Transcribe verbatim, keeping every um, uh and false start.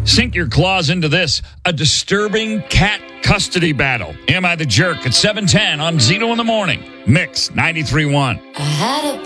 Sink your claws into this, a disturbing cat custody battle. Am I the Jerk at seven ten on Zeno in the Morning. Mix ninety-three point one. I had a